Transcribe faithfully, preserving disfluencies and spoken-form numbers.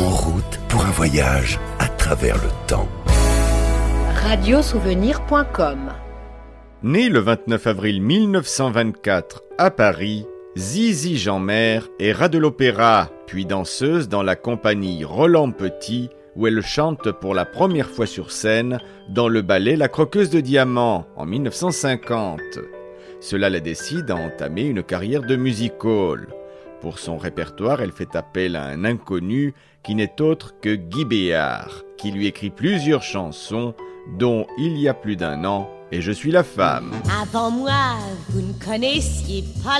En route pour un voyage à travers le temps. radiosouvenir point com. Né le vingt-neuf avril mille neuf cent vingt-quatre à Paris, Zizi Jeanmaire est rat de l'opéra, puis danseuse dans la compagnie Roland Petit, où elle chante pour la première fois sur scène dans le ballet La Croqueuse de Diamants en mille neuf cent cinquante. Cela la décide à entamer une carrière de music-hall. Pour son répertoire, elle fait appel à un inconnu qui n'est autre que Guy Béard, qui lui écrit plusieurs chansons, dont Il y a plus d'un an et Je suis la femme. Avant moi, vous ne connaissiez pas